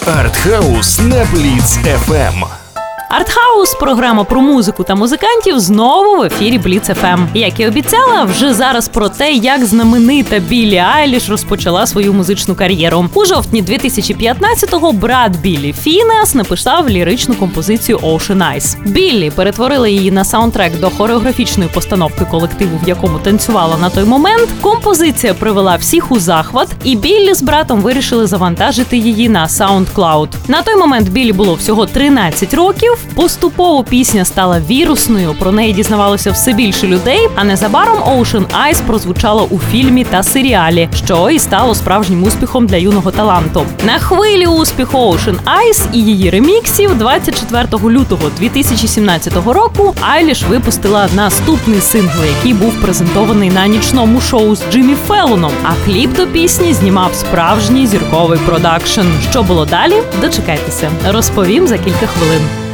Артхаус на Бліц ФМ. Артхаус – програма про музику та музикантів знову в ефірі Бліц ФМ. Як і обіцяла, вже зараз про те, як знаменита Біллі Айліш розпочала свою музичну кар'єру. У жовтні 2015-го брат Біллі Фінеас написав ліричну композицію Ocean Eyes. Біллі перетворила її на саундтрек до хореографічної постановки колективу, в якому танцювала на той момент. Композиція привела всіх у захват, і Біллі з братом вирішили завантажити її на SoundCloud. На той момент Біллі було всього 13 років. Поступово пісня стала вірусною, про неї дізнавалося все більше людей, а незабаром Ocean Eyes прозвучала у фільмі та серіалі, що і стало справжнім успіхом для юного таланту. На хвилі успіху Ocean Eyes і її реміксів 24 лютого 2017 року Айліш випустила наступний сингл, який був презентований на нічному шоу з Джиммі Феллоном, а кліп до пісні знімав справжній зірковий продакшн. Що було далі? Дочекайтеся. Розповім за кілька хвилин.